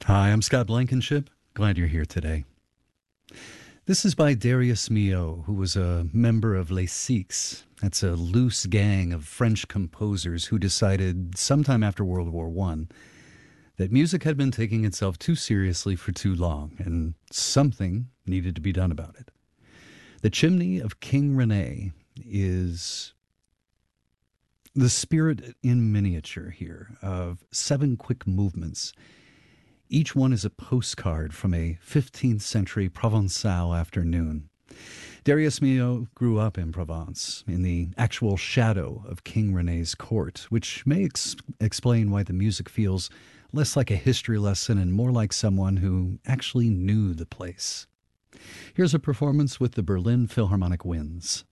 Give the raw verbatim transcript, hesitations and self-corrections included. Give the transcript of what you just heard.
Hi, I'm Scott Blankenship. Glad you're here today. This is by Darius Milhaud, who was a member of Les Six. That's a loose gang of French composers who decided sometime after World War One that music had been taking itself too seriously for too long, and something needed to be done about it. The Chimney of King Rene is the spirit in miniature here of seven quick movements. Each one is a postcard from a fifteenth century Provençal afternoon. Darius Milhaud grew up in Provence, in the actual shadow of King René's court, which may ex- explain why the music feels less like a history lesson and more like someone who actually knew the place. Here's a performance with the Berlin Philharmonic Winds.